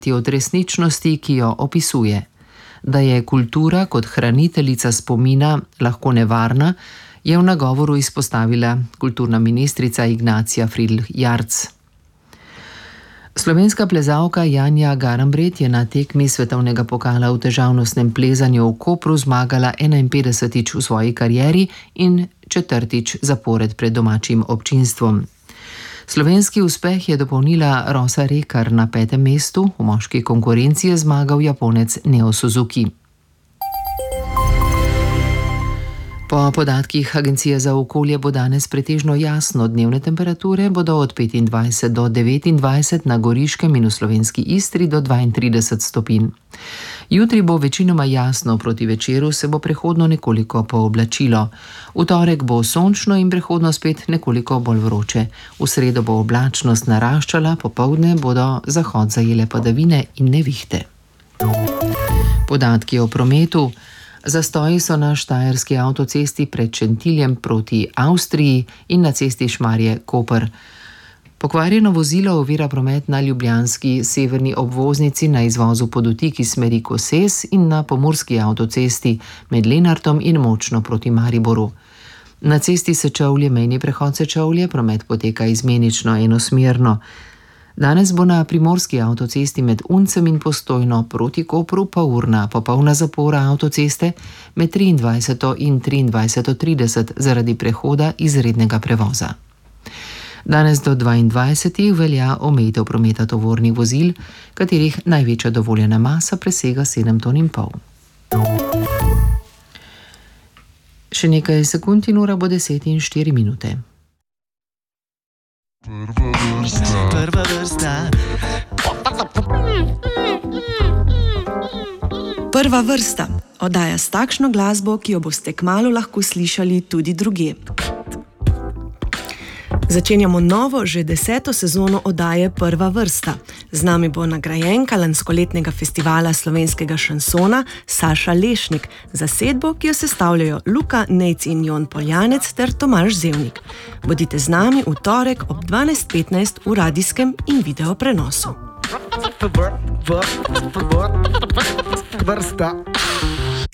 od resničnosti, ki jo opisuje. Da je kultura kot hraniteljica spomina lahko nevarna, je v nagovoru izpostavila kulturna ministrica Ignacija Fridl-Jarc. Slovenska plezalka Janja Garnbret je na tekmi svetovnega pokala v težavnostnem plezanju v Kopru zmagala 51. v svoji karieri in 4. zapored pred domačim občinstvom. Slovenski uspeh je dopolnila Rosa Rekar na 5. mestu, v moški konkurenci je zmagal Japonec Neo Suzuki. Po podatkih Agencije za okolje bo danes pretežno jasno, dnevne temperature bodo od 25 do 29, na Goriškem in v slovenski Istri do 32 stopinj. Jutri bo večinoma jasno, proti večeru se bo prehodno nekoliko pooblačilo. V torek bo sončno in prehodno spet nekoliko bolj vroče. V sredo bo oblačnost naraščala, popoldne bodo zahod zajele padavine in nevihte. Podatki o prometu. Zastoji so na štajerski avtocesti pred Šentiljem proti Avstriji in na cesti Šmarje-Koper. Pokvarjeno vozilo ovira promet na ljubljanski severni obvoznici na izvozu Podutiki iz smeri Koses in na pomurski avtocesti med Lenartom in Močno proti Mariboru. Na cesti Sečovlje, mejni prehod Sečovlje, promet poteka izmenično enosmerno. Danes bo na primorski avtocesti med Uncem in Postojno proti Kopru polurna popolna zapora avtoceste med 23. in 23:30 zaradi prehoda izrednega prevoza. Danes do 22. velja omejitev prometa tovornih vozil, katerih največja dovoljena masa presega 7,5 ton. Še nekaj sekund in ura bo 10:04. Prva vrsta. Prva vrsta. Oddaja s takšno glasbo, ki jo boste kmalu lahko slišali tudi drugje. Začenjamo novo, že 10. sezono oddaje Prva vrsta. Z nami bo nagrajenka lanskoletnega festivala slovenskega šansona Saša Lešnik, zasedbo, ki jo sestavljajo Luka Nejc in Jon Poljanec ter Tomaž Zevnik. Bodite z nami v torek ob 12:15 v radijskem in video prenosu. Vrsta.